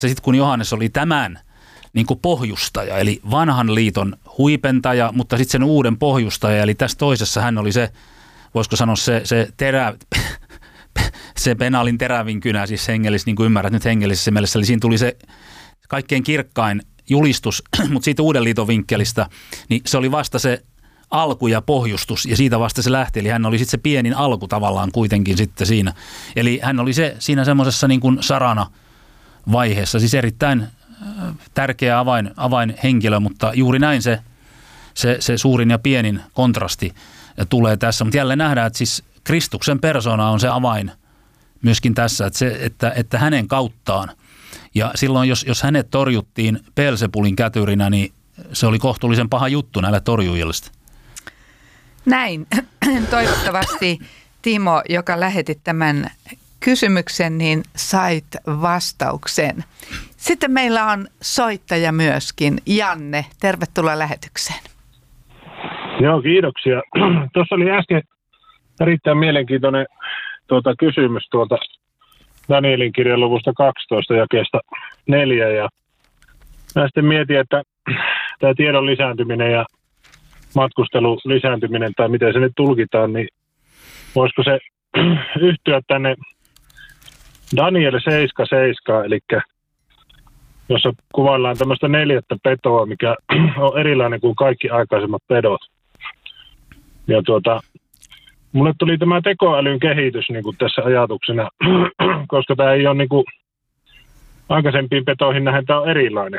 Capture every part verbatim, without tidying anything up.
Sitten kun Johannes oli tämän niin kuin pohjustaja, eli vanhan liiton huipentaja, mutta sitten sen uuden pohjustaja, eli tässä toisessa hän oli se, voisiko sanoa se, se, terä, se penaalin terävin kynä, siis hengellis, niin kuin ymmärrät nyt hengellisessä mielessä, eli siinä tuli se kaikkein kirkkain julistus, mutta siitä uuden liiton vinkkelistä, niin se oli vasta se alku ja pohjustus, ja siitä vasta se lähti, eli hän oli sitten se pienin alku tavallaan kuitenkin sitten siinä. Eli hän oli se siinä semmoisessa niin kuin sarana vaiheessa, siis erittäin tärkeä avain, avainhenkilö, mutta juuri näin se, se, se suurin ja pienin kontrasti tulee tässä. Mutta jälleen nähdään, että siis Kristuksen persona on se avain myöskin tässä, että, se, että, että hänen kauttaan. Ja silloin, jos, jos hänet torjuttiin Beelzebulin kätyrinä, niin se oli kohtuullisen paha juttu näille torjujille. Näin. Toivottavasti Timo, joka lähetit tämän kysymyksen, niin sait vastauksen. Sitten meillä on soittaja myöskin. Janne, tervetuloa lähetykseen. Joo, kiitoksia. Tuossa oli äsken erittäin mielenkiintoinen tuota, kysymys tuolta Danielin kirjan luvusta kaksitoista jakeesta neljä. Ja mä sitten mietin, että tämä tiedon lisääntyminen ja matkustelun lisääntyminen, tai miten se nyt tulkitaan, niin voisiko se yhtyä tänne Daniel seitsemän seitsemän, eli jossa kuvaillaan tämmöistä neljättä petoa, mikä on erilainen kuin kaikki aikaisemmat pedot. Ja tuota, mulle tuli tämä tekoälyn kehitys niin kuin tässä ajatuksena, koska tämä ei ole niin kuin aikaisempiin petoihin nähden, tämä on erilainen.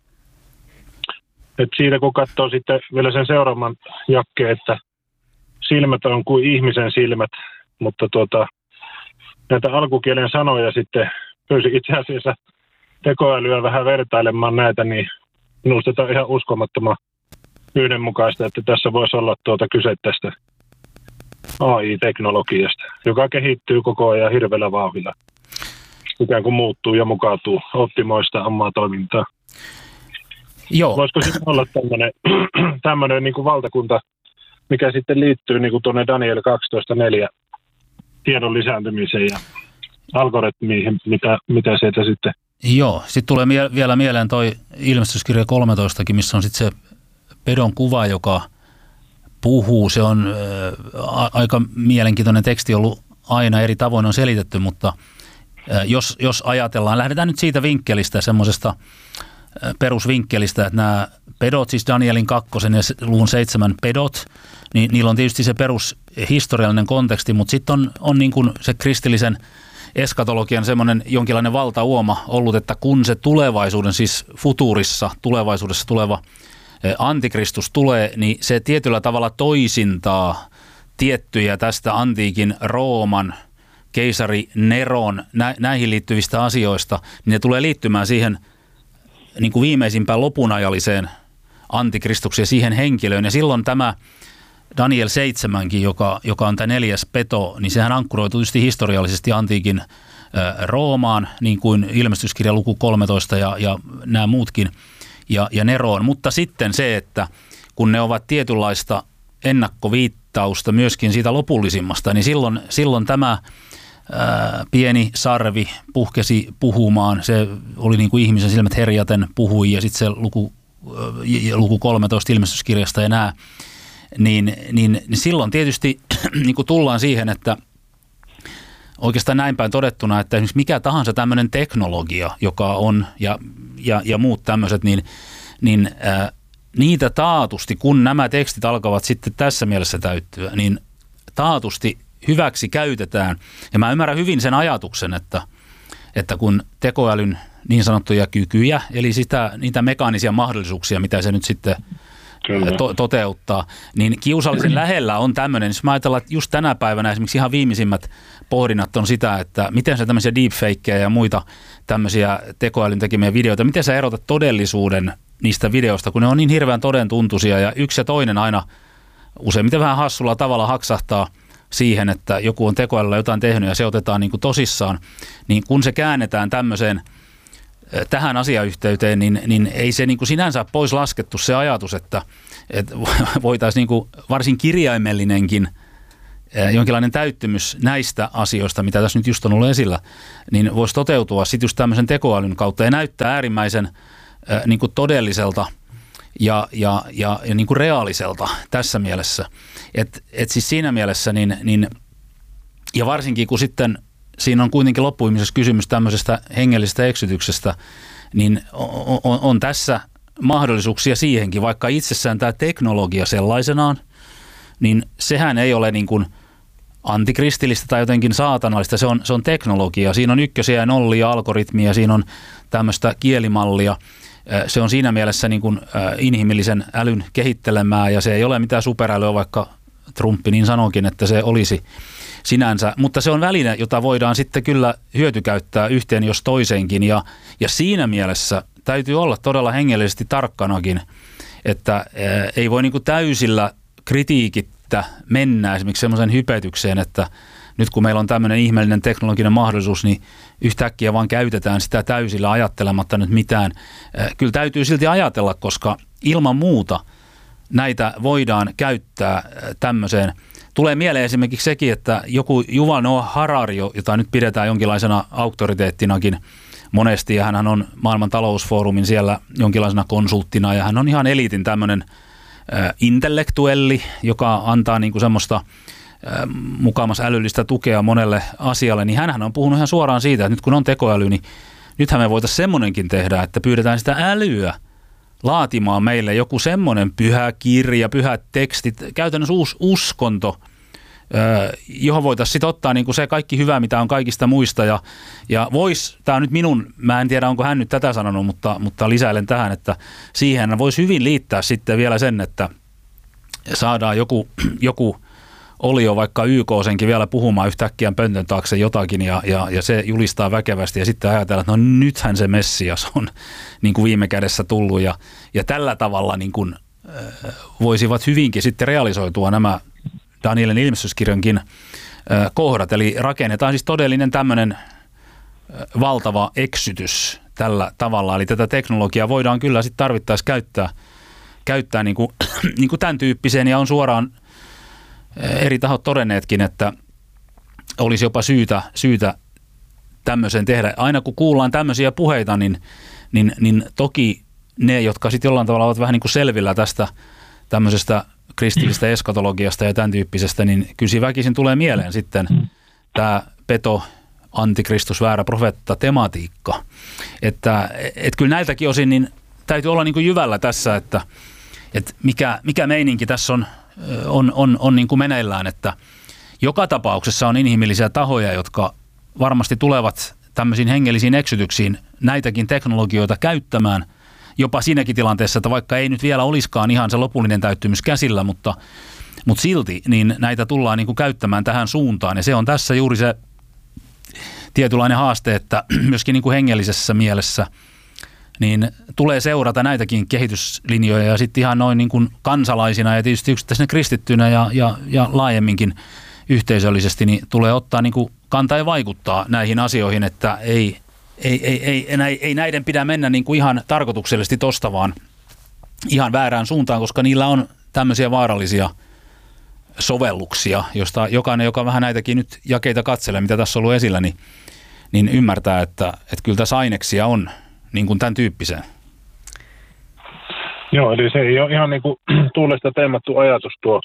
Et siitä kun katsoo sitten vielä sen seuraavan jakkeen, että silmät on kuin ihmisen silmät, mutta tuota, näitä alkukielen sanoja sitten pyysin itse asiassa tekoälyä vähän vertailemaan näitä, niin minusta tämä on ihan uskomattoman yhdenmukaista, että tässä voisi olla tuota kyse tästä A I-teknologiasta, joka kehittyy koko ajan hirveällä vauhdilla. Ikään kuin muuttuu ja mukautuu, optimoista omaa toimintaa. Joo. Voisiko sitten olla tämmöinen, tämmöinen niin kuin valtakunta, mikä sitten liittyy niin kuin tuonne Daniel kaksitoista neljä tiedon lisääntymiseen ja algoritmiin, mitä, mitä sieltä sitten... Joo, sitten tulee mie- vielä mieleen toi ilmestyskirja kolmetoistakin, missä on sitten se pedon kuva, joka puhuu. Se on ä, aika mielenkiintoinen teksti ollut aina, eri tavoin on selitetty, mutta ä, jos, jos ajatellaan, lähdetään nyt siitä vinkkelistä, semmoisesta ä, perusvinkkelistä, että nämä pedot, siis Danielin kakkosen ja luvun seitsemän pedot, niin niillä on tietysti se perushistoriallinen konteksti, mutta sitten on, on niin kuin se kristillisen eskatologian semmoinen jonkinlainen valtauoma ollut, että kun se tulevaisuuden, siis futuurissa, tulevaisuudessa tuleva antikristus tulee, niin se tietyllä tavalla toisintaa tiettyjä tästä antiikin Rooman, keisari Neron, nä, näihin liittyvistä asioista, niin ne tulee liittymään siihen niin kuin viimeisimpään lopunajalliseen antikristukseen, siihen henkilöön. Ja silloin tämä Daniel seitsemänkin, joka, joka on tämä neljäs peto, niin sehän ankkuroituu tietysti historiallisesti antiikin Roomaan, niin kuin ilmestyskirja luku kolmetoista ja, ja nämä muutkin, ja, ja Neroon. Mutta sitten se, että kun ne ovat tietynlaista ennakkoviittausta myöskin siitä lopullisimmasta, niin silloin, silloin tämä ää, pieni sarvi puhkesi puhumaan. Se oli niin kuin ihmisen silmät herjaten puhui, ja sitten se luku, luku kolmetoista ilmestyskirjasta ja nämä, niin, niin, niin silloin tietysti niin kuin tullaan siihen, että oikeastaan näin päin todettuna, että esimerkiksi mikä tahansa tämmöinen teknologia, joka on, ja, ja, ja muut tämmöiset, niin, niin ää, niitä taatusti, kun nämä tekstit alkavat sitten tässä mielessä täyttyä, niin taatusti hyväksi käytetään. Ja mä ymmärrän hyvin sen ajatuksen, että, että kun tekoälyn niin sanottuja kykyjä, eli sitä, niitä mekaanisia mahdollisuuksia, mitä se nyt sitten To- toteuttaa, niin kiusallisen lähellä on tämmöinen, jos mä ajatellaan, että just tänä päivänä esimerkiksi ihan viimeisimmät pohdinnat on sitä, että miten sä tämmöisiä deepfakeja ja muita tämmöisiä tekoälyn tekemiä videoita, miten sä erotat todellisuuden niistä videoista, kun ne on niin hirveän todentuntuisia ja yksi ja toinen aina useimmiten vähän hassulla tavalla haksahtaa siihen, että joku on tekoälyllä jotain tehnyt ja se otetaan niin kuin tosissaan, niin kun se käännetään tämmöiseen tähän asiayhteyteen, niin, niin ei se niin kuin sinänsä pois laskettu se ajatus, että, että voitaisiin niin kuin varsin kirjaimellinenkin jonkinlainen täyttymys näistä asioista, mitä tässä nyt just on ollut esillä, niin voisi toteutua sitten just tämmöisen tekoälyn kautta ja näyttää äärimmäisen äh, niin kuin todelliselta ja, ja, ja, ja niin kuin reaaliselta tässä mielessä. Et, et siis siinä mielessä, niin, niin, ja varsinkin kun sitten siinä on kuitenkin loppuimisessa kysymys tämmöisestä hengellisestä eksytyksestä, niin on, on, on tässä mahdollisuuksia siihenkin, vaikka itsessään tämä teknologia sellaisenaan, niin sehän ei ole niin kuin antikristillistä tai jotenkin saatanallista, se on, se on teknologia. Siinä on ykkösiä ja nollia, algoritmia, siinä on tämmöistä kielimallia. Se on siinä mielessä niin kuin inhimillisen älyn kehittelemää ja se ei ole mitään superälyä, vaikka Trumpi niin sanoikin, että se olisi sinänsä. Mutta se on väline, jota voidaan sitten kyllä hyötykäyttää yhteen jos toiseenkin ja, ja siinä mielessä täytyy olla todella hengellisesti tarkkanakin, että ei voi niin kuin täysillä kritiikittä mennä esimerkiksi semmoisen hypetykseen, että nyt kun meillä on tämmöinen ihmeellinen teknologinen mahdollisuus, niin yhtäkkiä vaan käytetään sitä täysillä ajattelematta nyt mitään. Kyllä täytyy silti ajatella, koska ilman muuta näitä voidaan käyttää tämmöiseen. Tulee mieleen esimerkiksi sekin, että joku Yuval Noah Harari, jota nyt pidetään jonkinlaisena auktoriteettinakin monesti, ja hän on maailman talousfoorumin siellä jonkinlaisena konsulttina, ja hän on ihan eliitin tämmöinen intellektuelli, joka antaa niin kuin semmoista mukamas älyllistä tukea monelle asialle, niin hänhän on puhunut ihan suoraan siitä, että nyt kun on tekoäly, niin nythän me voitaisiin semmoinenkin tehdä, että pyydetään sitä älyä laatimaan meille joku semmoinen pyhä kirja, pyhät tekstit, käytännössä uusi uskonto, johon voitaisiin sitten ottaa niin kuin se kaikki hyvä, mitä on kaikista muista. Ja, ja vois, tämä on nyt minun, mä en tiedä onko hän nyt tätä sanonut, mutta, mutta lisäilen tähän, että siihen voisi hyvin liittää sitten vielä sen, että saadaan joku, joku olio vaikka Y K senkin vielä puhumaan yhtäkkiä pöntön taakse jotakin ja, ja, ja se julistaa väkevästi ja sitten ajatellaan, että no nythän se Messias on niin kuin viime kädessä tullut ja, ja tällä tavalla niin kuin, äh, voisivat hyvinkin sitten realisoitua nämä Danielin ilmestyskirjankin äh, kohdat. Eli rakennetaan siis todellinen tämmöinen äh, valtava eksytys tällä tavalla. Eli tätä teknologiaa voidaan kyllä sitten tarvittaessa käyttää, käyttää niin kuin, niin kuin tämän tyyppiseen ja on suoraan eri tahot todenneetkin, että olisi jopa syytä, syytä tämmöisen tehdä. Aina kun kuullaan tämmöisiä puheita, niin, niin, niin toki ne, jotka sitten jollain tavalla ovat vähän niin kuin selvillä tästä tämmöisestä kristillistä eskatologiasta ja tämän tyyppisestä, niin kyllä väkisin tulee mieleen sitten tämä peto, antikristus, väärä profeetta tematiikka. Että et kyllä näiltäkin osin niin täytyy olla niin kuin jyvällä tässä, että et mikä, mikä meininki tässä on on, on, on niin kuin meneillään, että joka tapauksessa on inhimillisiä tahoja, jotka varmasti tulevat tämmöisiin hengellisiin eksytyksiin näitäkin teknologioita käyttämään jopa siinäkin tilanteessa, että vaikka ei nyt vielä olisikaan ihan se lopullinen täyttymys käsillä, mutta, mutta silti niin näitä tullaan niin kuin käyttämään tähän suuntaan ja se on tässä juuri se tietynlainen haaste, että myöskin niin kuin hengellisessä mielessä niin tulee seurata näitäkin kehityslinjoja ja sitten ihan noin niin kuin kansalaisina ja tietysti yksittäisenä kristittynä ja, ja, ja laajemminkin yhteisöllisesti, niin tulee ottaa niin kuin kantaa ja vaikuttaa näihin asioihin, että ei, ei, ei, ei, ei, ei näiden pidä mennä niin kuin ihan tarkoituksellisesti tosta vaan ihan väärään suuntaan, koska niillä on tämmöisiä vaarallisia sovelluksia, josta jokainen, joka vähän näitäkin nyt jakeita katselee, mitä tässä on ollut esillä, niin, niin ymmärtää, että, että kyllä tässä aineksia on niin kuin tämän tyyppiseen. Joo, eli se ei ole ihan niin kuin tuulesta teemattu ajatus tuo.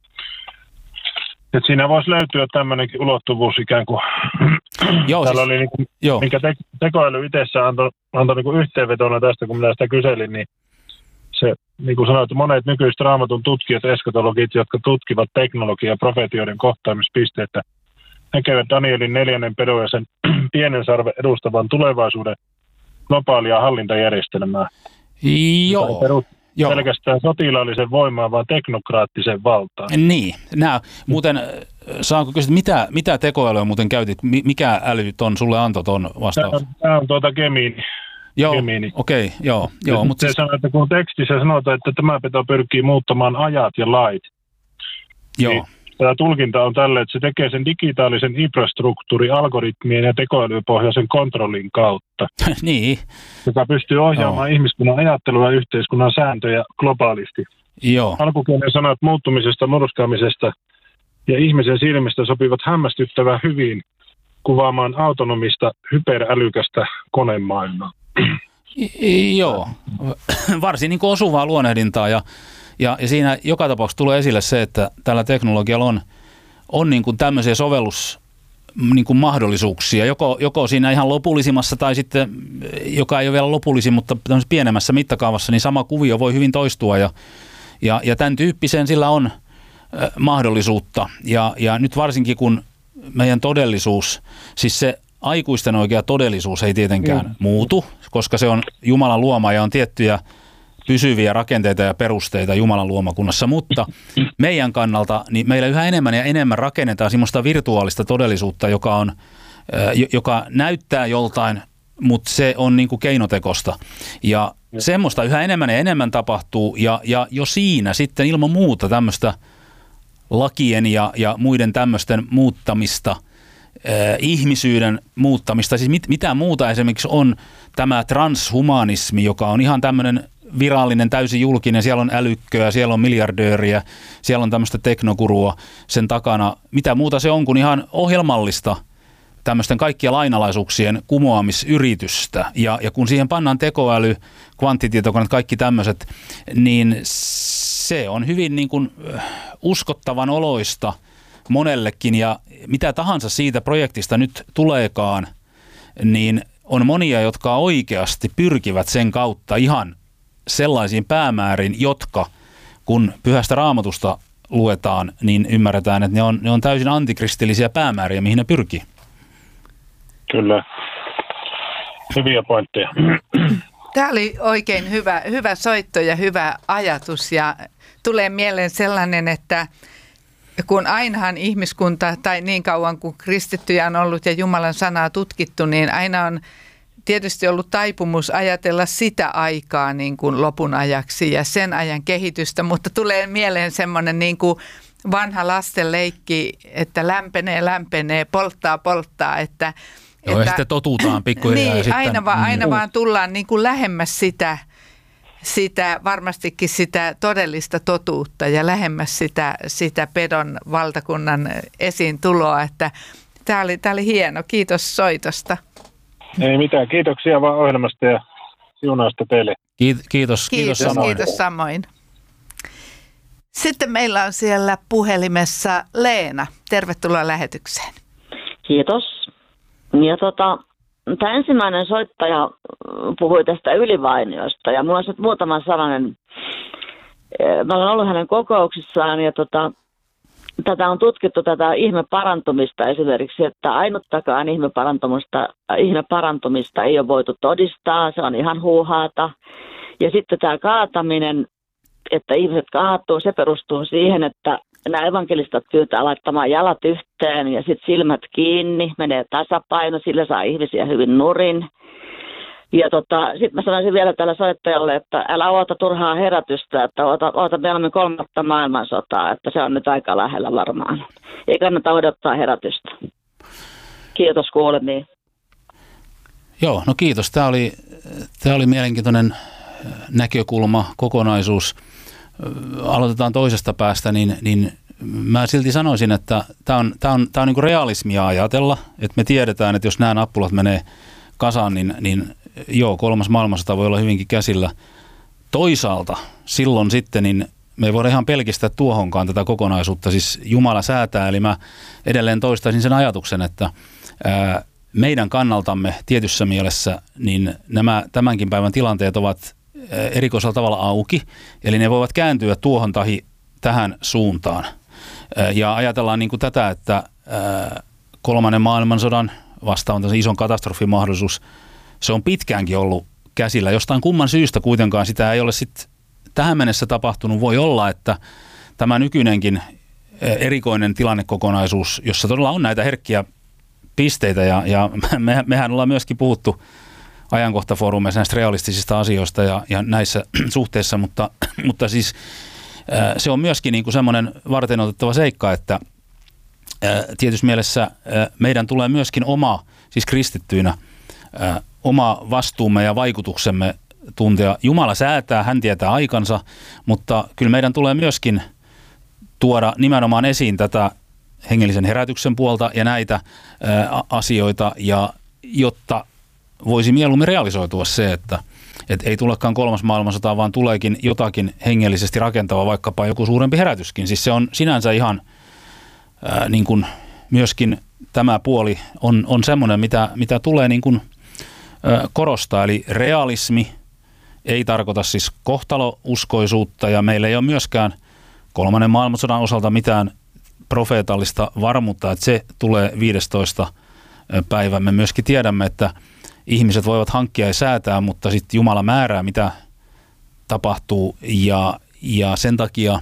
Että siinä voisi löytyä tämmöinenkin ulottuvuus ikään kuin. Joo, täällä siis, oli niin kuin, joo. Minkä te, tekoäly itsessään antoi anto niin kuin yhteenvetona tästä, kun minä sitä kyselin, niin se, niin kuin sanoit, monet nykyiset raamatun tutkijat, eskatologit, jotka tutkivat teknologiaa ja profetioiden kohtaamispisteitä, näkevät Danielin neljännen pedon ja sen pienen sarven edustavan tulevaisuuden globaalia hallintajärjestelmää. Joo. Perus Joo. pelkästään sotilaallisen voimaan, vaan teknokraattisen valtaan. Niin. Nää, muuten saanko kysyä, mitä, mitä tekoälyä muuten käytit? Mikä äly ton sulle antoi ton vastaus? Tämä on, tämä on tuota Gemiini. Joo, okei, okay, joo. joo mutta se siis sanoo, että kun tekstissä sanotaan, että tämä peto pyrkii muuttamaan ajat ja lait. Joo. Niin tämä tulkinta on tälle, että se tekee sen digitaalisen infrastruktuuri algoritmien ja tekoälypohjaisen kontrollin kautta. Niin. Joka pystyy ohjaamaan Joo. ihmiskunnan ajattelua ja yhteiskunnan sääntöjä globaalisti. Joo. Alkukielen sanat muuttumisesta, murskaamisesta ja ihmisen silmistä sopivat hämmästyttävän hyvin kuvaamaan autonomista hyperälykästä konemaailmaa. I, joo, varsin niin kuin osuvaa luonnehdintaa ja, ja, ja siinä joka tapauksessa tulee esille se, että tällä teknologialla on, on niin kuin tämmöisiä sovellus niin kuin mahdollisuuksia, joko, joko siinä ihan lopullisimmassa tai sitten, joka ei ole vielä lopullisin, mutta pienemmässä mittakaavassa, niin sama kuvio voi hyvin toistua ja, ja, ja tämän tyyppiseen sillä on äh, mahdollisuutta ja, ja nyt varsinkin kun meidän todellisuus, siis se aikuisten oikea todellisuus ei tietenkään mm. muutu, koska se on Jumalan luoma ja on tiettyjä pysyviä rakenteita ja perusteita Jumalan luomakunnassa, mutta meidän kannalta niin meillä yhä enemmän ja enemmän rakennetaan semmoista virtuaalista todellisuutta, joka, on, joka näyttää joltain, mutta se on niin kuin keinotekosta. Ja semmoista yhä enemmän ja enemmän tapahtuu ja, ja jo siinä sitten ilman muuta tämmöistä lakien ja, ja muiden tämmöisten muuttamista, eh, ihmisyyden muuttamista, siis mit, mitä muuta esimerkiksi on tämä transhumanismi, joka on ihan tämmöinen virallinen, täysin julkinen, siellä on älykköä, siellä on miljardööriä, siellä on tämmöistä teknokurua sen takana. Mitä muuta se on kuin ihan ohjelmallista tämmöisten kaikkien lainalaisuuksien kumoamisyritystä. Ja, ja kun siihen pannaan tekoäly, kvanttitietokoneet, kaikki tämmöiset, niin se on hyvin niin kuin uskottavan oloista monellekin. Ja mitä tahansa siitä projektista nyt tuleekaan, niin on monia, jotka oikeasti pyrkivät sen kautta ihan sellaisiin päämääriin, jotka kun Pyhästä Raamatusta luetaan, niin ymmärretään, että ne on, ne on täysin antikristillisiä päämääriä, mihin ne pyrkii. Kyllä. Hyviä pointteja. Tämä oli oikein hyvä, hyvä soitto ja hyvä ajatus ja tulee mieleen sellainen, että kun ainahan ihmiskunta tai niin kauan kuin kristittyjä on ollut ja Jumalan sanaa tutkittu, niin aina on tietysti ollut taipumus ajatella sitä aikaa niin kuin lopun ajaksi ja sen ajan kehitystä, mutta tulee mieleen semmoinen niin kuin vanha lastenleikki, että lämpenee, lämpenee, polttaa, polttaa, että Joo, että, ja sitten totutaan pikkuhiljaa. Niin, ja sitten, aina, vaan, aina mm. vaan tullaan niin kuin lähemmäs sitä, sitä, varmastikin sitä todellista totuutta ja lähemmäs sitä, sitä pedon valtakunnan esiin tuloa, että tämä oli, tämä oli hieno. Kiitos soitosta. Ei mitään, kiitoksia vaan ohjelmasta ja siunausta teille. Kiitos, kiitos, kiitos, kiitos samoin. Kiitos samoin. Sitten meillä on siellä puhelimessa Leena. Tervetuloa lähetykseen. Kiitos. Ja tota, tämä ensimmäinen soittaja puhui tästä ylivainiosta ja minulla on sitten muutama sananen. Mä olen ollut hänen kokouksissaan ja tota, tätä on tutkittu, tätä ihmeparantumista esimerkiksi, että ainuttakaan ihmeparantumista, ihmeparantumista ei ole voitu todistaa, se on ihan huuhaata. Ja sitten tämä kaataminen, että ihmiset kaatuu, se perustuu siihen, että nämä evankelistat pyytää laittamaan jalat yhteen ja sitten silmät kiinni, menee tasapaino, sillä saa ihmisiä hyvin nurin. Ja tota, sitten mä sanoisin vielä tällä soittajalle, että älä oota turhaa herätystä, että oota, oota mieluummin kolmatta maailmansotaa, että se on nyt aika lähellä varmaan. Ei kannata odottaa herätystä. Kiitos kuulemiin. Joo, no kiitos. Tämä oli, tämä oli mielenkiintoinen näkökulma, kokonaisuus. Aloitetaan toisesta päästä, niin, niin mä silti sanoisin, että tämä on, tämä on, tämä on niin kuin realismia ajatella, että me tiedetään, että jos nämä nappulat menee kasaan, niin, niin joo, kolmas maailmansota voi olla hyvinkin käsillä. Toisaalta silloin sitten, niin me ei voida ihan pelkistää tuohonkaan tätä kokonaisuutta, siis Jumala säätää, eli mä edelleen toistaisin sen ajatuksen, että ää, meidän kannaltamme tietyssä mielessä, niin nämä tämänkin päivän tilanteet ovat erikoisella tavalla auki, eli ne voivat kääntyä tuohon tahi tähän suuntaan. Ja ajatellaan niin kuin tätä, että kolmannen maailmansodan vastaan on ison katastrofin mahdollisuus. Se on pitkäänkin ollut käsillä. Jostain kumman syystä kuitenkaan sitä ei ole sitten tähän mennessä tapahtunut. Voi olla, että tämä nykyinenkin erikoinen tilannekokonaisuus, jossa todella on näitä herkkiä pisteitä, ja, ja me, mehän ollaan myöskin puhuttu ajankohtafoorumeissa näistä realistisista asioista ja, ja näissä suhteissa, mutta, mutta siis ää, se on myöskin niin kuin semmoinen varteenotettava seikka, että ää, tietyssä mielessä ää, meidän tulee myöskin oma, siis kristittyinä, ää, oma vastuumme ja vaikutuksemme tuntea. Jumala säätää, hän tietää aikansa, mutta kyllä meidän tulee myöskin tuoda nimenomaan esiin tätä hengellisen herätyksen puolta ja näitä ää, asioita, ja jotta voisi mieluummin realisoitua se, että et ei tulekaan kolmas maailmansota, vaan tuleekin jotakin hengellisesti rakentavaa, vaikkapa joku suurempi herätyskin. Siis se on sinänsä ihan ää, niin kuin myöskin tämä puoli on, on semmoinen, mitä, mitä tulee niin kuin, ää, korostaa. Eli realismi ei tarkoita siis kohtalouskoisuutta, ja meillä ei ole myöskään kolmannen maailmansodan osalta mitään profeetallista varmuutta, että se tulee viidestoista päivä. Me myöskin tiedämme, että ihmiset voivat hankkia ja säätää, mutta sitten Jumala määrää, mitä tapahtuu, ja, ja sen takia,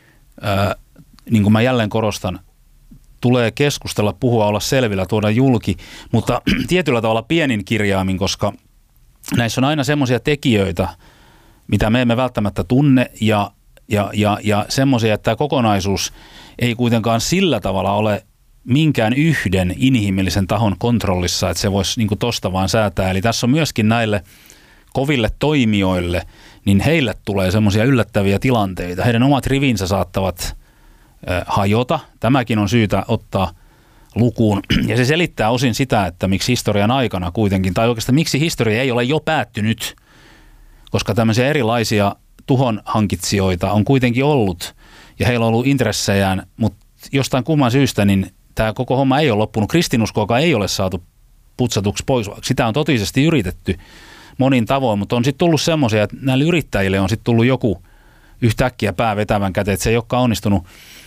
ää, niin kuin mä jälleen korostan, tulee keskustella, puhua, olla selvillä, tuoda julki, mutta tietyllä tavalla pienin kirjaimin, koska näissä on aina semmoisia tekijöitä, mitä me emme välttämättä tunne, ja, ja, ja, ja semmoisia, että tämä kokonaisuus ei kuitenkaan sillä tavalla ole minkään yhden inhimillisen tahon kontrollissa, että se voisi niin kuin tosta vaan säätää. Eli tässä on myöskin näille koville toimijoille, niin heille tulee semmoisia yllättäviä tilanteita. Heidän omat rivinsä saattavat äh, hajota. Tämäkin on syytä ottaa lukuun. Ja se selittää osin sitä, että miksi historian aikana kuitenkin, tai oikeastaan miksi historia ei ole jo päättynyt, koska tämmöisiä erilaisia tuhonhankitsijoita on kuitenkin ollut, ja heillä on ollut intressejään, mutta jostain kumman syystä, niin tämä koko homma ei ole loppunut. Kristinuskoakaan ei ole saatu putsatuksi pois. Sitä on totisesti yritetty monin tavoin, mutta on sitten tullut semmoisia, että näille yrittäjille on sitten tullut joku yhtäkkiä pää vetävän käteen, että se ei olekaan onnistunut.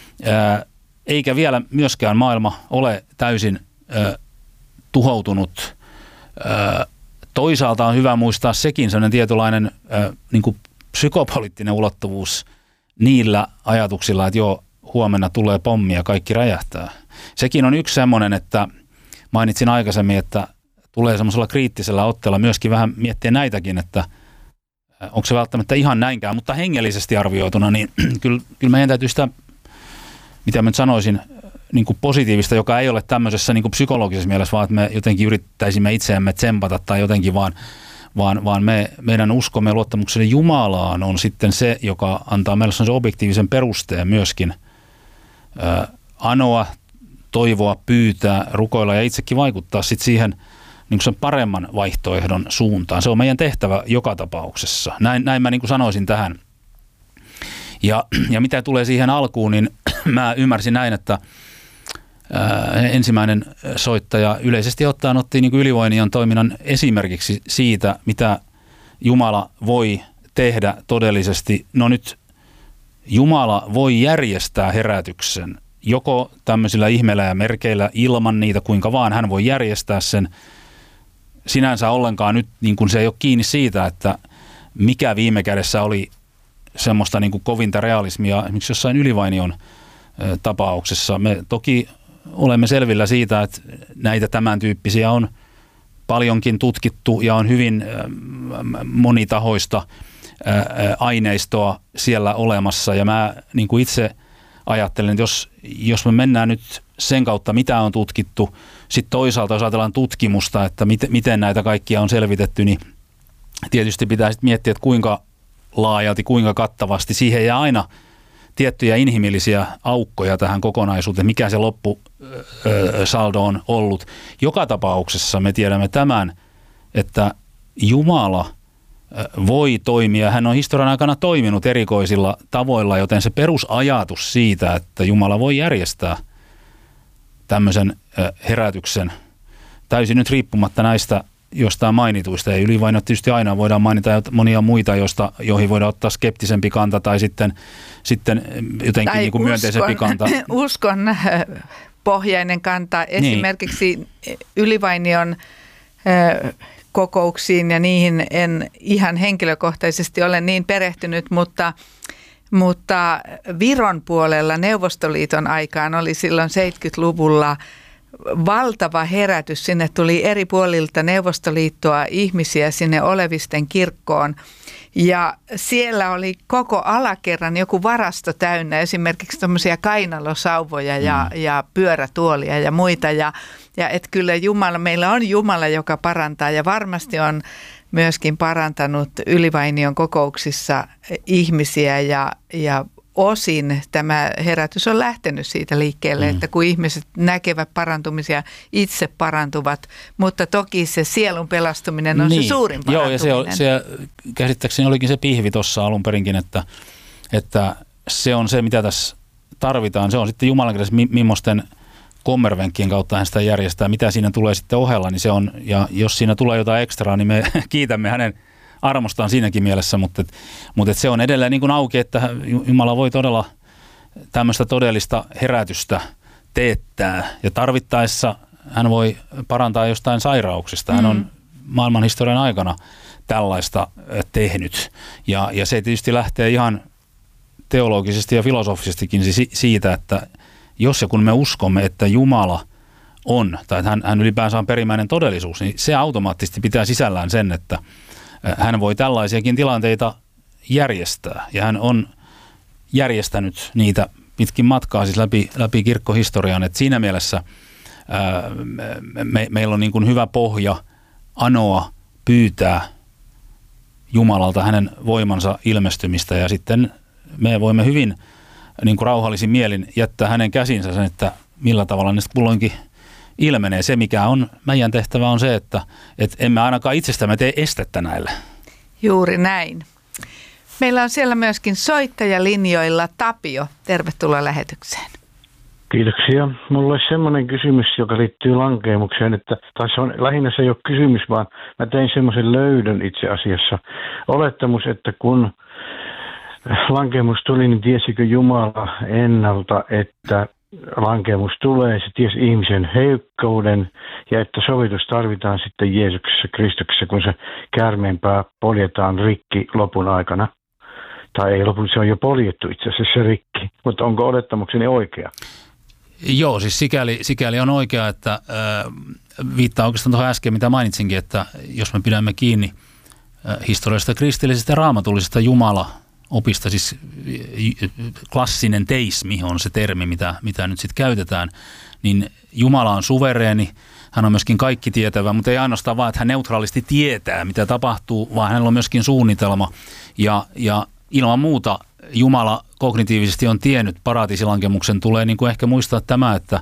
Ää, eikä vielä myöskään maailma ole täysin ää, tuhoutunut. Ää, toisaalta on hyvä muistaa sekin sellainen tietynlainen ää, niin kuin psykopoliittinen ulottuvuus niillä ajatuksilla, että joo, huomenna tulee pommi ja kaikki räjähtää. Sekin on yksi semmoinen, että mainitsin aikaisemmin, että tulee semmoisella kriittisellä otteella myöskin vähän miettiä näitäkin, että onko se välttämättä ihan näinkään, mutta hengellisesti arvioituna, niin kyllä, kyllä meidän täytyy sitä, mitä mä nyt sanoisin, niin kuin positiivista, joka ei ole tämmöisessä niin kuin psykologisessa mielessä, vaan että me jotenkin yrittäisimme itseämme tsempata tai jotenkin vaan, vaan, vaan me, meidän uskomme ja luottamuksemme Jumalaan on sitten se, joka antaa meille sen objektiivisen perusteen myöskin ää, anoa, toivoa, pyytää, rukoilla ja itsekin vaikuttaa sitten siihen niin kuin sen paremman vaihtoehdon suuntaan. Se on meidän tehtävä joka tapauksessa. Näin, näin mä niin kuin sanoisin tähän. Ja, ja mitä tulee siihen alkuun, niin mä ymmärsin näin, että ää, ensimmäinen soittaja yleisesti ottaen otti niin kuin Ylivainion toiminnan esimerkiksi siitä, mitä Jumala voi tehdä todellisesti. No nyt Jumala voi järjestää herätyksen joko tämmöisillä ihmeillä ja merkeillä ilman niitä, kuinka vaan hän voi järjestää sen. Sinänsä ollenkaan nyt niin kuin se ei ole kiinni siitä, että mikä viime kädessä oli semmoista niin kuin kovinta realismia, esimerkiksi jossain Ylivainion tapauksessa. Me toki olemme selvillä siitä, että näitä tämän tyyppisiä on paljonkin tutkittu ja on hyvin monitahoista aineistoa siellä olemassa. Ja mä niin kuin itse ajattelen, että jos, jos me mennään nyt sen kautta, mitä on tutkittu, sitten toisaalta jos ajatellaan tutkimusta, että miten, miten näitä kaikkia on selvitetty, niin tietysti pitää sitten miettiä, että kuinka laajalti, kuinka kattavasti. Siihen jää aina tiettyjä inhimillisiä aukkoja tähän kokonaisuuteen, mikä se loppusaldo on ollut. Joka tapauksessa me tiedämme tämän, että Jumala voi toimia. Hän on historian aikana toiminut erikoisilla tavoilla, joten se perusajatus siitä, että Jumala voi järjestää tämmöisen herätyksen täysin nyt riippumatta näistä jostain mainituista. Ei Ylivainio tietysti aina voidaan mainita monia muita, joista, joihin voidaan ottaa skeptisempi kanta tai sitten, sitten jotenkin niin kuin myönteisempi kanta. Uskon pohjainen kanta. Esimerkiksi niin. Ylivainion kokouksiin ja niihin en ihan henkilökohtaisesti ole niin perehtynyt, mutta, mutta Viron puolella Neuvostoliiton aikaan oli silloin seitsemänkymmentäluvulla valtava herätys. Sinne tuli eri puolilta Neuvostoliittoa ihmisiä sinne Olevisten kirkkoon. Ja siellä oli koko alakerran joku varasto täynnä, esimerkiksi tämmöisiä kainalosauvoja ja, mm. ja pyörätuolia ja muita. Ja, ja et kyllä Jumala, meillä on Jumala, joka parantaa ja varmasti on myöskin parantanut Ylivainion kokouksissa ihmisiä ja, ja osin tämä herätys on lähtenyt siitä liikkeelle, mm. että kun ihmiset näkevät parantumisia, itse parantuvat, mutta toki se sielun pelastuminen on niin se suurin parantuminen. Joo, ja se, se käsittääkseni olikin se pihvi tuossa alun perinkin, että, että se on se, mitä tässä tarvitaan. Se on sitten Jumalan kädessä, millaisten kommervenkkien kautta hän sitä järjestää, mitä siinä tulee sitten ohella, niin se on, ja jos siinä tulee jotain ekstraa, niin me kiitämme hänen armostaan siinäkin mielessä, mutta, mutta se on edelleen niin kuin auki, että Jumala voi todella tämmöistä todellista herätystä teettää, ja tarvittaessa hän voi parantaa jostain sairauksista. Hän on maailman historian aikana tällaista tehnyt, ja, ja se tietysti lähtee ihan teologisesti ja filosofisestikin siitä, että jos ja kun me uskomme, että Jumala on, tai että hän, hän ylipäänsä on perimmäinen todellisuus, niin se automaattisesti pitää sisällään sen, että hän voi tällaisiakin tilanteita järjestää. Ja hän on järjestänyt niitä pitkin matkaa siis läpi, läpi kirkkohistorian. Et siinä mielessä ää, me, meillä on niin kuin hyvä pohja anoa, pyytää Jumalalta hänen voimansa ilmestymistä. Ja sitten me voimme hyvin niin kuin rauhallisin mielin jättää hänen käsinsä sen, että millä tavalla ne kulloinkin ilmenee. Se, mikä on meidän tehtävä, on se, että, että emme ainakaan itsestämme tee estettä näille. Juuri näin. Meillä on siellä myöskin soittajalinjoilla Tapio. Tervetuloa lähetykseen. Kiitoksia. Mulla olisi semmoinen kysymys, joka liittyy lankeemukseen, että tai se on, lähinnä se ei ole kysymys, vaan mä tein semmoisen löydön itse asiassa. Olettamus, että kun lankeemus tuli, niin tiesikö Jumala ennalta, että lankeemus tulee, se tiesi ihmisen heikkouden ja että sovitus tarvitaan sitten Jeesuksessa Kristuksessa, kun se käärmeenpää poljetaan rikki lopun aikana. Tai ei lopun, se on jo poljettu itse asiassa se rikki, mutta onko olettamukseni oikea? Joo, siis sikäli, sikäli on oikea, että äh, viittaa oikeastaan tuohon äsken, mitä mainitsinkin, että jos me pidämme kiinni äh, historiallisesta kristillisestä ja raamatullisesta Jumala opista, siis klassinen teismi on se termi, mitä, mitä nyt sitten käytetään, niin Jumala on suvereeni, hän on myöskin kaikki tietävä, mutta ei ainoastaan vaan, että hän neutraalisti tietää, mitä tapahtuu, vaan hänellä on myöskin suunnitelma. Ja, ja ilman muuta Jumala kognitiivisesti on tiennyt paratiisilankemuksen. Tulee niin kuin ehkä muistaa tämä, että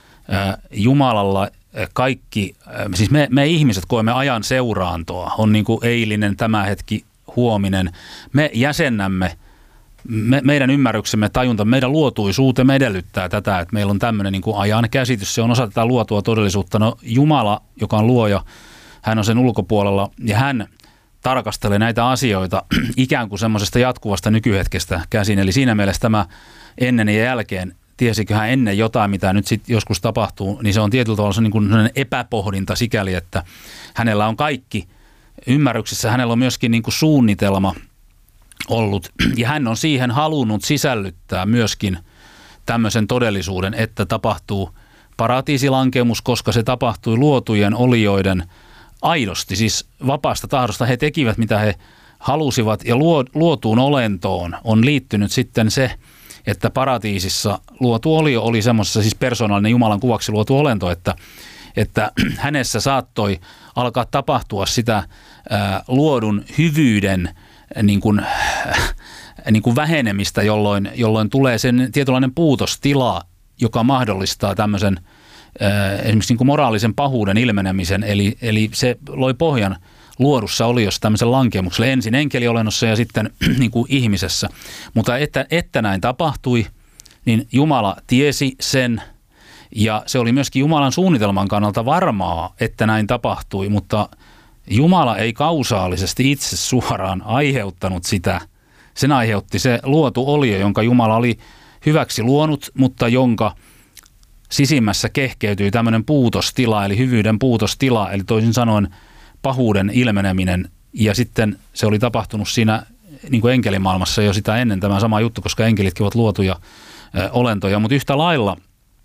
Jumalalla kaikki, siis me, me ihmiset koemme ajan seuraantoa, on niin kuin eilinen, tämä hetki, huominen. Me jäsennämme, me, meidän ymmärryksemme, tajunta, meidän luotuisuutemme edellyttää tätä, että meillä on tämmöinen niin kuin ajan käsitys, se on osa tätä luotua todellisuutta. No Jumala, joka on luoja, hän on sen ulkopuolella ja hän tarkastelee näitä asioita ikään kuin semmoisesta jatkuvasta nykyhetkestä käsin. Eli siinä mielessä tämä ennen ja jälkeen, tiesikö hän ennen jotain, mitä nyt sitten joskus tapahtuu, niin se on tietyllä tavalla se niin kuin sellainen epäpohdinta sikäli, että hänellä on kaikki ymmärryksessä, hänellä on myöskin niin kuin suunnitelma ollut, ja hän on siihen halunnut sisällyttää myöskin tämmöisen todellisuuden, että tapahtuu paratiisilankemus, koska se tapahtui luotujen olioiden aidosti, siis vapaasta tahdosta. He tekivät, mitä he halusivat, ja luotuun olentoon on liittynyt sitten se, että paratiisissa luotu olio oli semmoisessa, siis persoonallinen Jumalan kuvaksi luotu olento, että, että hänessä saattoi alkaa tapahtua sitä ää, luodun hyvyyden niin kuin, äh, niin kuin vähenemistä, jolloin, jolloin tulee sen tietynlainen puutostila, joka mahdollistaa tämmöisen äh, esimerkiksi niin kuin moraalisen pahuuden ilmenemisen. Eli, eli se loi pohjan luodussa oliossa tämmöisen lankemukselle ensin enkeliolennossa ja sitten niin kuin ihmisessä. Mutta että, että näin tapahtui, niin Jumala tiesi sen. Ja se oli myöskin Jumalan suunnitelman kannalta varmaa, että näin tapahtui, mutta Jumala ei kausaalisesti itse suoraan aiheuttanut sitä. Sen aiheutti se luotu olio, jonka Jumala oli hyväksi luonut, mutta jonka sisimmässä kehkeytyi tämmöinen puutostila, eli hyvyyden puutostila, eli toisin sanoen pahuuden ilmeneminen. Ja sitten se oli tapahtunut siinä niin kuin enkelimaailmassa jo sitä ennen tämä sama juttu, koska enkelitkin ovat luotuja ö, olentoja, mutta yhtä lailla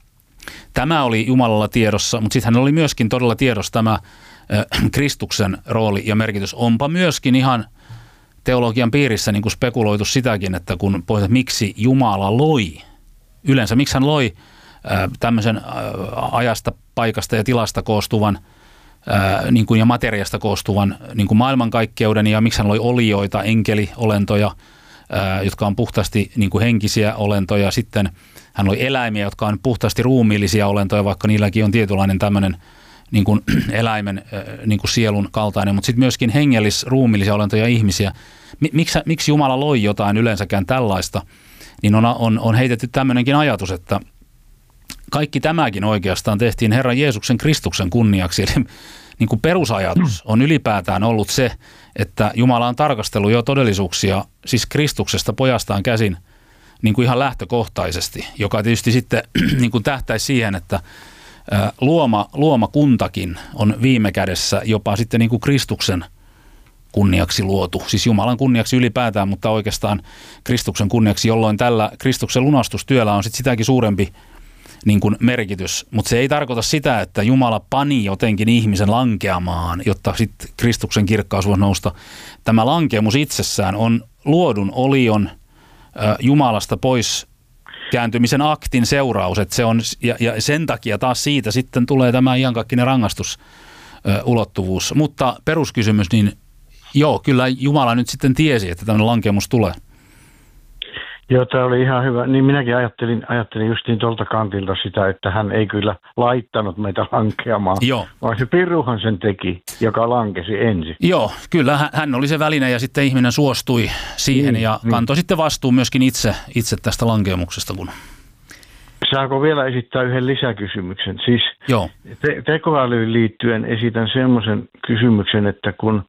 tämä oli Jumalalla tiedossa, mutta sitten hänellä oli myöskin todella tiedossa tämä äh, Kristuksen rooli ja merkitys. Onpa myöskin ihan teologian piirissä niin kuin spekuloitu sitäkin, että kun pohditaan, miksi Jumala loi, yleensä miksi hän loi äh, tämmöisen äh, ajasta, paikasta ja tilasta koostuvan äh, niin kuin ja materiasta koostuvan niin kuin maailmankaikkeuden ja miksi hän loi olioita, enkeliolentoja, ää, jotka on puhtaasti niin kuin henkisiä olentoja. Sitten hän oli eläimiä, jotka on puhtaasti ruumiillisia olentoja, vaikka niilläkin on tietynlainen tämmöinen niin kuin eläimen niin kuin sielun kaltainen, mutta sitten myöskin hengellis-ruumiillisia olentoja ihmisiä. Miksi, miksi Jumala loi jotain yleensäkään tällaista? Niin on, on, on heitetty tämmöinenkin ajatus, että kaikki tämäkin oikeastaan tehtiin Herran Jeesuksen Kristuksen kunniaksi. Eli niin kuin perusajatus on ylipäätään ollut se, että Jumala on tarkastellut jo todellisuuksia, siis Kristuksesta pojastaan käsin, niin kuin ihan lähtökohtaisesti, joka tietysti sitten niin kuin tähtäisi siihen, että luoma, luoma kuntakin on viime kädessä jopa sitten niin kuin Kristuksen kunniaksi luotu, siis Jumalan kunniaksi ylipäätään, mutta oikeastaan Kristuksen kunniaksi, jolloin tällä Kristuksen lunastustyöllä on sitten sitäkin suurempi niin kuin merkitys. Mutta se ei tarkoita sitä, että Jumala pani jotenkin ihmisen lankeamaan, jotta sitten Kristuksen kirkkaus voisi nousta. Tämä lankeamus itsessään on luodun olion äh, Jumalasta pois kääntymisen aktin seuraus, että se on, ja, ja sen takia taas siitä sitten tulee tämä iankaikkinen rangaistusulottuvuus. Mutta peruskysymys, niin joo, kyllä Jumala nyt sitten tiesi, että tämmöinen lankeamus tulee. Joo, tämä oli ihan hyvä. Niin minäkin ajattelin, ajattelin justiin tuolta kantilta sitä, että hän ei kyllä laittanut meitä lankeamaan, Joo. vaan se piruhan sen teki, joka lankesi ensin. Joo, kyllä hän oli se väline ja sitten ihminen suostui siihen niin, ja kantoi niin. sitten vastuun myöskin itse, itse tästä lankeamuksesta. Kun... Saako vielä esittää yhden lisäkysymyksen? Siis Joo. Te- tekoälyyn liittyen esitän semmoisen kysymyksen, että kun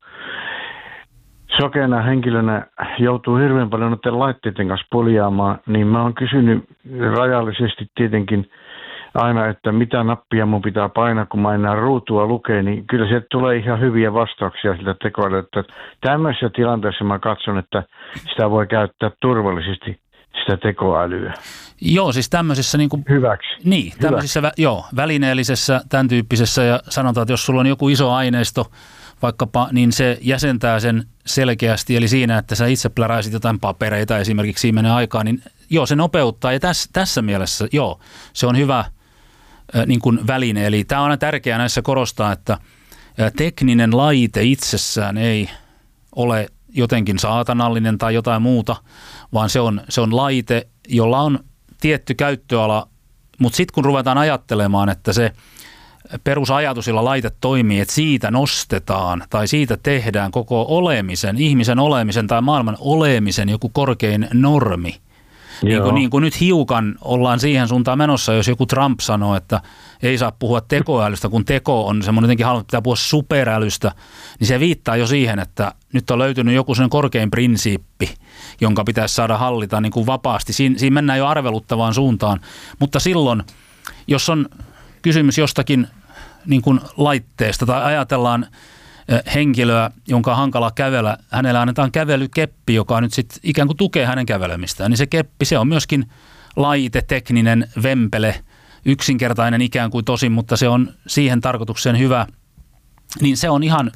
sokeana henkilönä joutuu hirveän paljon noiden laitteiden kanssa poljaamaan, niin mä oon kysynyt rajallisesti tietenkin aina, että mitä nappia mun pitää painaa, kun mä enää ruutua lukee, niin kyllä sieltä tulee ihan hyviä vastauksia siltä tekoälyltä. Tämmöisessä tilanteessa mä katson, että sitä voi käyttää turvallisesti, sitä tekoälyä. Joo, siis tämmöisissä niin kuin, hyväksi. Niin, tämmöisissä hyväksi. Joo, välineellisessä, tämän tyyppisessä, ja sanotaan, että jos sulla on joku iso aineisto, vaikkapa, niin se jäsentää sen selkeästi, eli siinä, että sä itse pläräisit jotain papereita esimerkiksi siinä menee aikaa, niin joo, se nopeuttaa, ja tässä, tässä mielessä, joo, se on hyvä äh, niin kuin väline, eli tämä on aina tärkeää näissä korostaa, että äh, tekninen laite itsessään ei ole jotenkin saatanallinen tai jotain muuta, vaan se on, se on laite, jolla on tietty käyttöala, mutta sitten kun ruvetaan ajattelemaan, että se perusajatus, jolla laite toimii, että siitä nostetaan tai siitä tehdään koko olemisen, ihmisen olemisen tai maailman olemisen joku korkein normi. Niin kuin, niin kuin nyt hiukan ollaan siihen suuntaan menossa, jos joku Trump sanoo, että ei saa puhua tekoälystä, kun teko on semmoinen jotenkin halunnut, pitää puhua superälystä, niin se viittaa jo siihen, että nyt on löytynyt joku sen korkein prinsiippi, jonka pitäisi saada hallita niin kuin vapaasti. Siin, siinä mennään jo arveluttavaan suuntaan, mutta silloin, jos on kysymys jostakin niin kuin laitteesta tai ajatellaan henkilöä, jonka on hankala kävellä, hänellä annetaan kävelykeppi, joka nyt sitten ikään kuin tukee hänen kävelemistään, niin se keppi, se on myöskin laite, tekninen vempele, yksinkertainen ikään kuin tosin, mutta se on siihen tarkoitukseen hyvä, niin se on ihan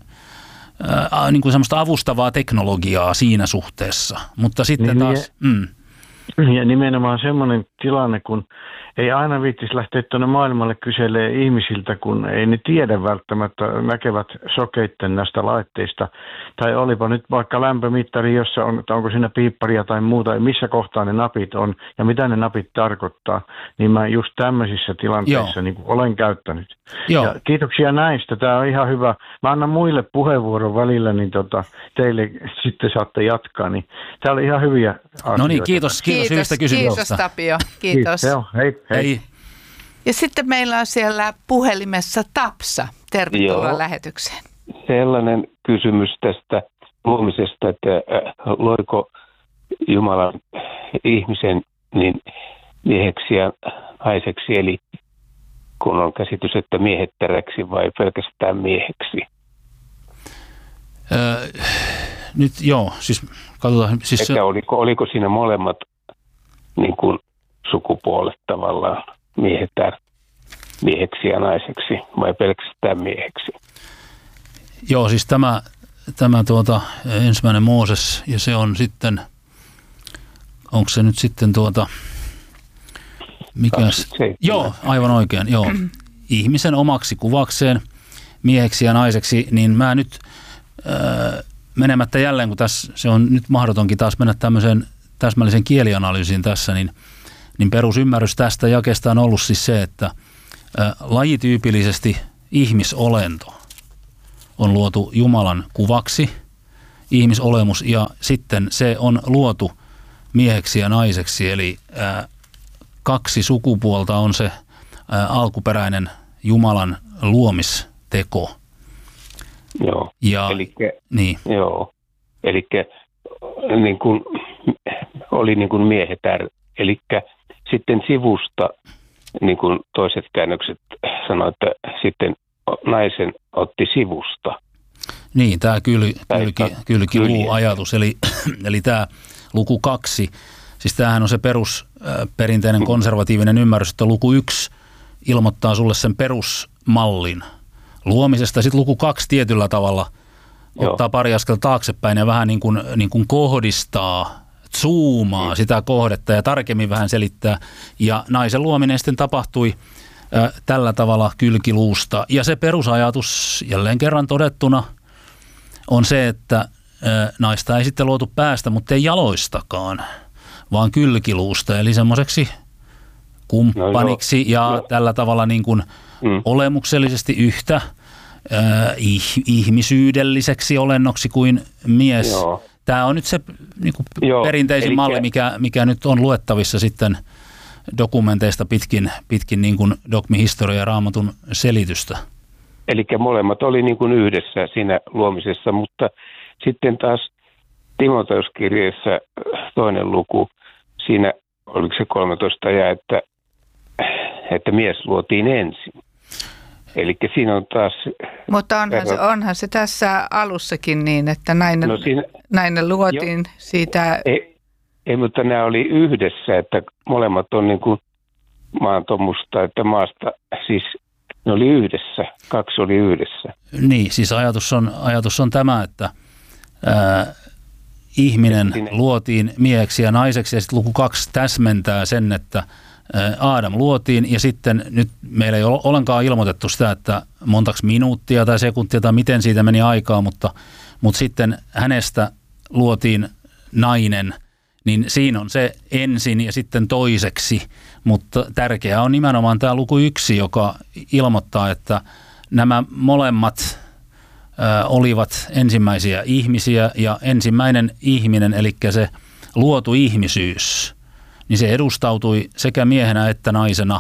äh, niin kuin semmoista avustavaa teknologiaa siinä suhteessa, mutta sitten niin, taas... Mm. Ja nimenomaan semmoinen tilanne, kun ei aina viittisi lähteä tuonne maailmalle kyselee ihmisiltä, kun ei ne tiedä välttämättä, näkevät sokeitten näistä laitteista. Tai olipa nyt vaikka lämpömittari, jossa on, onko siinä piipparia tai muuta, missä kohtaa ne napit on ja mitä ne napit tarkoittaa. Niin mä just tämmöisissä tilanteissa niin kuin olen käyttänyt. Joo. Ja kiitoksia näistä. Tämä on ihan hyvä. Mä annan muille puheenvuoron välillä, niin tota, teille sitten saatte jatkaa. Niin tää oli ihan hyviä asioita. No niin, kiitos. Kiitos, kiitos, kiitos Tapio. Kiitos. Kiitos. Hei, hei. Hei. Ja sitten meillä on siellä puhelimessa Tapsa. Tervetuloa Joo. lähetykseen. Sellainen kysymys tästä luomisesta, että loiko Jumalan ihmisen niin mieheksi ja naiseksi, eli kun on käsitys, että miehettäräksi vai pelkästään mieheksi? Öö, nyt joo, siis katsotaan. Siis että se... oliko, oliko siinä molemmat niin kuin sukupuolet tavallaan miehetär, mieheksi ja naiseksi vai pelkästään mieheksi? Joo, siis tämä, tämä tuota, ensimmäinen Mooses ja se on sitten, onko se nyt sitten tuota, mikäs? Joo, aivan oikein, joo. Ihmisen omaksi kuvakseen mieheksi ja naiseksi, niin mä nyt äh, menemättä jälleen, kun tässä se on nyt mahdotonkin taas mennä tämmöiseen täsmällisen kielianalyysin tässä, niin, niin perusymmärrys tästä jakeesta on ollut siis se, että ää, lajityypillisesti ihmisolento on luotu Jumalan kuvaksi, ihmisolemus, ja sitten se on luotu mieheksi ja naiseksi, eli ää, kaksi sukupuolta on se ää, alkuperäinen Jumalan luomisteko. Joo, ja, elikkä, niin. joo. Elikkä niin kuin oli niin kuin miehetär, elikkä sitten sivusta, niin kuin toiset käännökset sanoivat, että sitten naisen otti sivusta. Niin, tämä kyl, kylki, kylkiluu-ajatus, eli, eli tämä luku kaksi, siis tämähän on se perusperinteinen konservatiivinen ymmärrys, että luku yksi ilmoittaa sulle sen perusmallin luomisesta, sitten luku kaksi tietyllä tavalla Joo. ottaa pari askelta taaksepäin ja vähän niin kuin, niin kuin kohdistaa, zoomaa mm. sitä kohdetta ja tarkemmin vähän selittää, ja naisen luominen sitten tapahtui ä, tällä tavalla kylkiluusta, ja se perusajatus jälleen kerran todettuna on se, että ä, naista ei sitten luotu päästä, mutta ei jaloistakaan, vaan kylkiluusta, eli semmoiseksi kumppaniksi no ja no. tällä tavalla niin kuin mm. olemuksellisesti yhtä äh, ihmisyydelliseksi olennoksi kuin mies. Joo. Tämä on nyt se niin kuin perinteisin Elikkä... malli, mikä, mikä nyt on luettavissa sitten dokumenteista pitkin, pitkin niin kuin dogmihistoria ja Raamatun selitystä. Eli molemmat oli niin kuin yhdessä siinä luomisessa, mutta sitten taas Timoteuskirjeessä toinen luku, siinä oliko se kolmetoista ja että, että mies luotiin ensin. Eli siinä on taas... Mutta onhan se, onhan se tässä alussakin niin, että nainen, no siinä, nainen luotiin jo, siitä... Ei, ei, mutta nämä oli yhdessä, että molemmat on niin kuin maantomusta, että maasta, siis ne oli yhdessä, kaksi oli yhdessä. Niin, siis ajatus on, ajatus on tämä, että ää, ihminen Sinne. luotiin mieheksi ja naiseksi, ja sitten luku kaksi täsmentää sen, että Aadam luotiin, ja sitten nyt meillä ei ole ollenkaan ilmoitettu sitä, että montaksi minuuttia tai sekuntia tai miten siitä meni aikaa, mutta, mutta sitten hänestä luotiin nainen, niin siinä on se ensin ja sitten toiseksi, mutta tärkeää on nimenomaan tämä luku yksi, joka ilmoittaa, että nämä molemmat ä, olivat ensimmäisiä ihmisiä, ja ensimmäinen ihminen, eli se luotu ihmisyys, niin se edustautui sekä miehenä että naisena,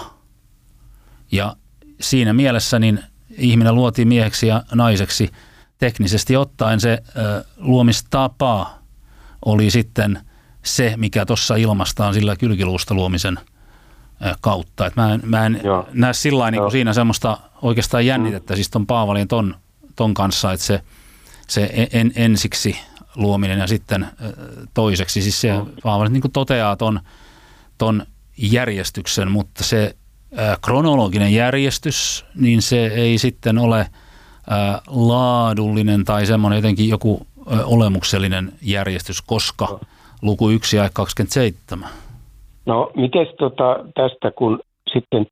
ja siinä mielessä niin ihminen luotiin mieheksi ja naiseksi. Teknisesti ottaen se ö, luomistapa oli sitten se, mikä tuossa ilmastaan sillä kylkiluusta luomisen ö, kautta. Et mä en, mä en näe sillä niin siinä semmoista oikeastaan jännitettä, mm. siis ton Paavalin ton, ton kanssa, että se, se en, ensiksi luominen ja sitten ö, toiseksi. Siis se mm. Paavali niin kuin toteaa ton ton järjestyksen, mutta se ä, kronologinen järjestys, niin se ei sitten ole ä, laadullinen tai semmoinen jotenkin joku ä, olemuksellinen järjestys, koska luku yksi ja kaksikymmentäseitsemän. No, miten tota, tästä, kun sitten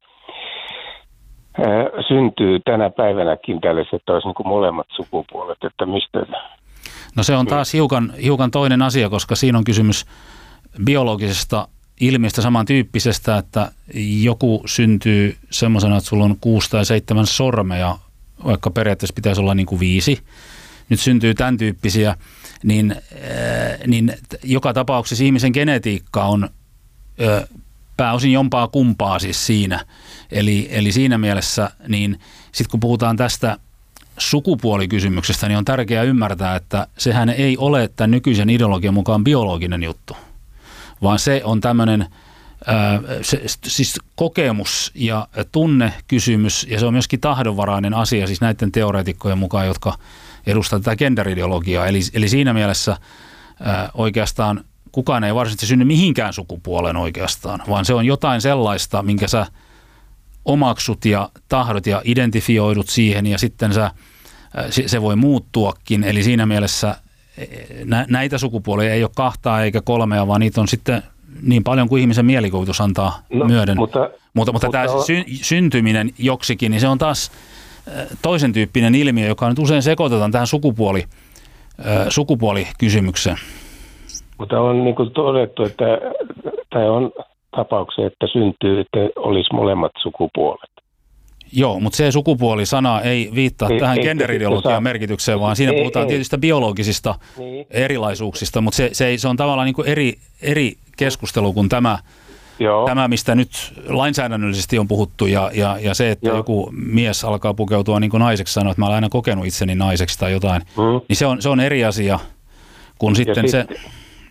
ä, syntyy tänä päivänäkin tällaiset, olisi niin kuin molemmat sukupuolet, että mistä? No se on taas hiukan, hiukan toinen asia, koska siinä on kysymys biologisesta ilmiöstä samantyyppisestä, että joku syntyy semmoisena, että sulla on kuusi tai seitsemän sormea, vaikka periaatteessa pitäisi olla niin kuin viisi. Nyt syntyy tämän tyyppisiä, niin, äh, niin joka tapauksessa ihmisen genetiikka on äh, pääosin jompaa kumpaa siis siinä. Eli, eli siinä mielessä, niin sitten kun puhutaan tästä sukupuolikysymyksestä, niin on tärkeää ymmärtää, että sehän ei ole tämän nykyisen ideologian mukaan biologinen juttu, vaan se on tämmöinen se, siis kokemus- ja tunnekysymys, ja se on myöskin tahdonvarainen asia, siis näiden teoreetikkojen mukaan, jotka edustavat tätä gender-ideologiaa. Eli, eli siinä mielessä ää, oikeastaan kukaan ei varsinaisesti synny mihinkään sukupuoleen oikeastaan, vaan se on jotain sellaista, minkä sä omaksut ja tahdot ja identifioidut siihen, ja sitten sä, se voi muuttuakin. Eli siinä mielessä näitä sukupuolia ei ole kahtaa eikä kolmea, vaan niitä on sitten niin paljon kuin ihmisen mielikuvitus antaa no, myöden. Mutta, mutta, mutta, mutta tämä on... sy- syntyminen joksikin, niin se on taas toisen tyyppinen ilmiö, joka nyt usein sekoitetaan tähän sukupuoli, sukupuolikysymykseen. Mutta on niin kuin todettu, että tai on tapauksia, että syntyy, että olisi molemmat sukupuolet. Joo, mutta se sukupuolisana ei viittaa ei, tähän genderideologian merkitykseen, vaan siinä ei, puhutaan ei. tietystä biologisista niin. erilaisuuksista, mutta se, se, ei, se on tavallaan niin kuin eri, eri keskustelu kuin tämä, tämä, mistä nyt lainsäädännöllisesti on puhuttu, ja, ja, ja se, että Joo. joku mies alkaa pukeutua niin kuin naiseksi, sanoo, että mä olen aina kokenut itseni naiseksi tai jotain, mm. niin se on, se on eri asia kuin sitten se... Sitten,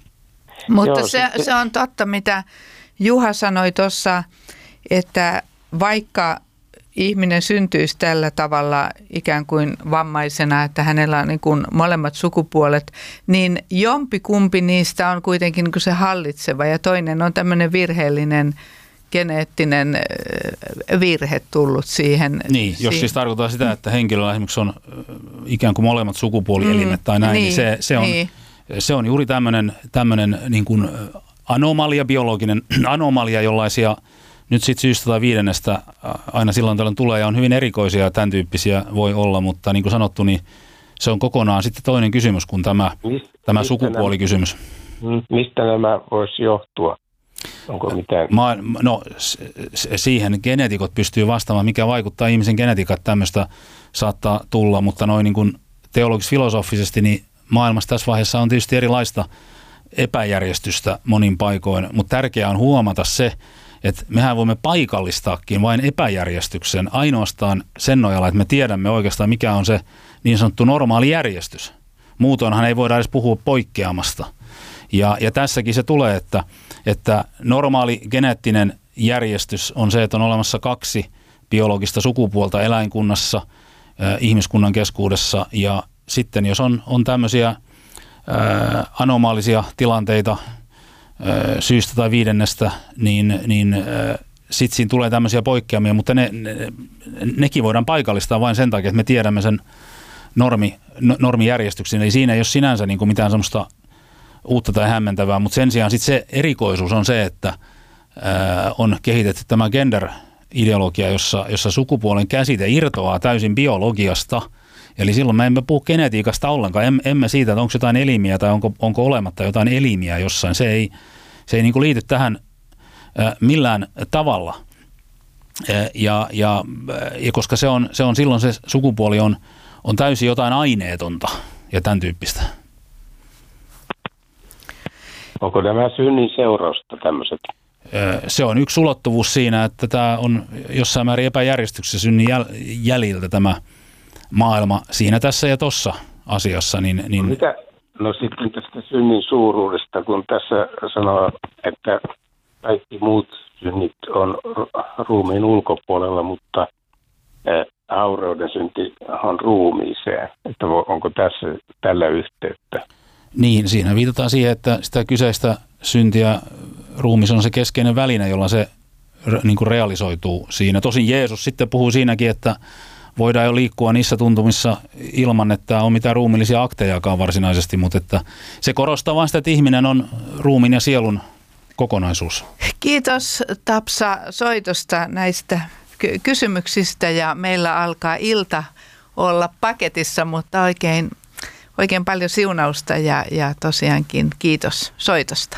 mutta Joo, se, sitten. se on totta, mitä Juha sanoi tuossa, että vaikka ihminen syntyisi tällä tavalla ikään kuin vammaisena, että hänellä on niin kuin molemmat sukupuolet, niin jompikumpi niistä on kuitenkin niin kuin se hallitseva ja toinen on tämmöinen virheellinen geneettinen virhe tullut siihen. Niin, jos siihen. Siis tarkoittaa sitä, että henkilöllä esimerkiksi on ikään kuin molemmat sukupuolielimet mm, tai näin, niin, niin se, se, on, niin. se on juuri tämmöinen, tämmöinen niin kuin anomalia, biologinen anomalia, jollaisia nyt sitten syystä tai viidennestä aina silloin tällöin tulee ja on hyvin erikoisia ja tämän tyyppisiä voi olla, mutta niin kuin sanottu, niin se on kokonaan sitten toinen kysymys kuin tämä, Mist, tämä sukupuolikysymys. Nämä, mistä nämä voisi johtua? Onko mitään? Ma, no siihen geneetikot pystyy vastaamaan, mikä vaikuttaa ihmisen genetiikat, tämmöistä saattaa tulla, mutta noin niin kuin teologis-filosofisesti niin maailmassa tässä vaiheessa on tietysti erilaista epäjärjestystä monin paikoin, mutta tärkeää on huomata se, että mehän voimme paikallistaakin vain epäjärjestyksen ainoastaan sen nojalla, että me tiedämme oikeastaan, mikä on se niin sanottu normaali järjestys. Muutoinhan ei voida edes puhua poikkeamasta. Ja, ja tässäkin se tulee, että, että normaali geneettinen järjestys on se, että on olemassa kaksi biologista sukupuolta eläinkunnassa, äh, ihmiskunnan keskuudessa, ja sitten jos on, on tämmöisiä äh, anomaalisia tilanteita, syystä tai viidennestä, niin, niin sitten siinä tulee tämmöisiä poikkeamia, mutta ne, ne, nekin voidaan paikallistaa vain sen takia, että me tiedämme sen normi, normijärjestyksen. Eli siinä ei ole sinänsä niin kuin mitään semmoista uutta tai hämmentävää, mutta sen sijaan sitten se erikoisuus on se, että ää, on kehitetty tämä gender-ideologia, jossa, jossa sukupuolen käsite irtoaa täysin biologiasta. Eli silloin me emme puhu genetiikasta ollenkaan, emme siitä, että onko jotain elimiä tai onko, onko olematta jotain elimiä jossain. Se ei, se ei niin kuin liity tähän äh, millään tavalla. Äh, ja, ja, ja koska se on, se on silloin se sukupuoli on, on täysin jotain aineetonta ja tämän tyyppistä. Onko tämä synnin seurausta tämmöiset? Äh, se on yksi ulottuvuus siinä, että tämä on jossain määrin epäjärjestyksessä synnin jäl- jäljiltä tämä maailma siinä tässä ja tossa asiassa. Niin, niin... Mitä? No sitten tästä synnin suuruudesta, kun tässä sanoo, että kaikki muut synnit on ruumiin ulkopuolella, mutta aureuden synti on ruumiiseen. Että onko tässä tällä yhteyttä? Niin, siinä viitataan siihen, että sitä kyseistä syntiä ruumis on se keskeinen väline, jolla se niin kuin realisoituu siinä. Tosin Jeesus sitten puhuu siinäkin, että voidaan jo liikkua niissä tuntumissa ilman, että on mitään ruumiillisia aktejakaan varsinaisesti, mutta että se korostaa vain sitä, että ihminen on ruumiin ja sielun kokonaisuus. Kiitos Tapsa soitosta näistä ky- kysymyksistä ja meillä alkaa ilta olla paketissa, mutta oikein, oikein paljon siunausta ja, ja tosiaankin kiitos soitosta.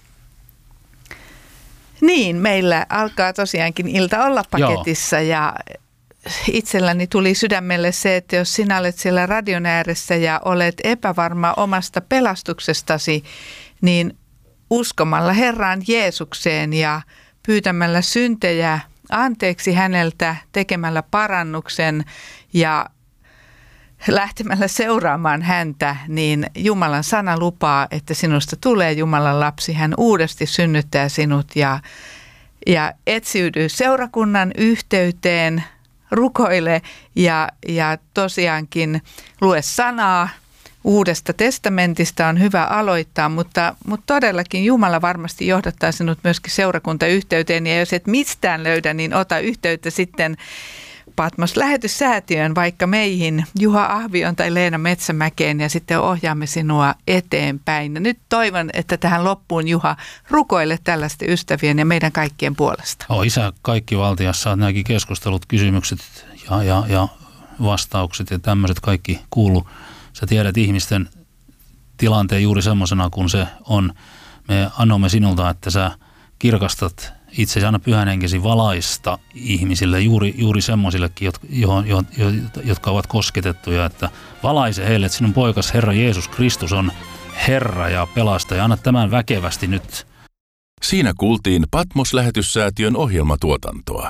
Niin, meillä alkaa tosiaankin ilta olla paketissa. Joo. Ja itselläni tuli sydämelle se, että jos sinä olet siellä radion ääressä ja olet epävarma omasta pelastuksestasi, niin uskomalla Herraan Jeesukseen ja pyytämällä syntejä anteeksi häneltä, tekemällä parannuksen ja lähtemällä seuraamaan häntä, niin Jumalan sana lupaa, että sinusta tulee Jumalan lapsi. Hän uudesti synnyttää sinut ja, ja etsiydy seurakunnan yhteyteen, rukoile ja, ja tosiaankin lue sanaa. Uudesta testamentista on hyvä aloittaa, mutta, mutta todellakin Jumala varmasti johdattaa sinut myöskin seurakuntayhteyteen. Ja jos et mistään löydä, niin ota yhteyttä sitten Patmos lähetyssäätiön, vaikka meihin, Juha Ahvion tai Leena Metsämäkeen, ja sitten ohjaamme sinua eteenpäin. Ja nyt toivon, että tähän loppuun, Juha, rukoile tällaisten ystävien ja meidän kaikkien puolesta. Oh, Isä, kaikki valtiassa on nämäkin keskustelut, kysymykset ja, ja, ja vastaukset ja tämmöiset kaikki kuuluu. Sä tiedät ihmisten tilanteen juuri semmoisena kuin se on. Me annoimme sinulta, että sä kirkastat itse aina pyhän henkesi valaista ihmisille, juuri, juuri semmoisillekin, jotka, johon, johon, jotka ovat kosketettuja, että valaise heille, että sinun poikas Herra Jeesus Kristus on Herra ja pelastaja. Anna tämän väkevästi nyt. Siinä kuultiin Patmos-lähetyssäätiön ohjelmatuotantoa.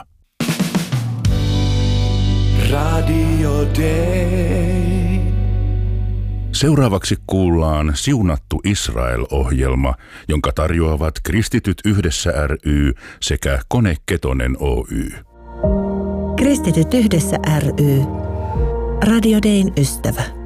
Radio Day. Seuraavaksi kuullaan Siunattu Israel-ohjelma, jonka tarjoavat Kristityt yhdessä ry sekä Kone Ketonen Oy. Kristityt yhdessä ry. Radio Dayn ystävä.